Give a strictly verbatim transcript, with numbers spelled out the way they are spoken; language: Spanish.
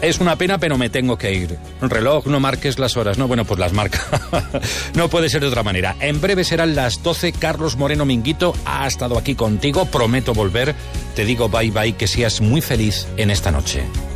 Es una pena, pero me tengo que ir. Reloj, no marques las horas. No, bueno, pues las marca. No puede ser de otra manera. En breve serán las doce. Carlos Moreno Minguito ha estado aquí contigo. Prometo volver. Te digo bye bye, que seas muy feliz en esta noche.